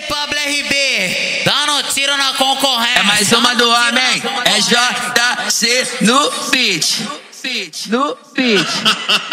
Pablo RB, dando tiro na concorrência. É mais uma do homem, é JC no beat. No beat.